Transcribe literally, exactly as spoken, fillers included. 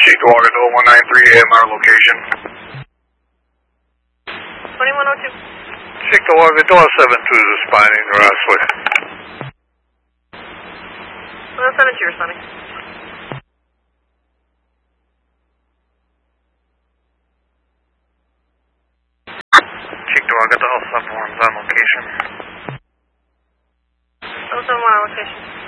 Cheektowaga to one nine three A M R location. twenty-one oh two. Cheektowaga to seven two is responding to Rosswood. one oh seven two responding. Cheektowaga to seven one is on location. oh seven one on location.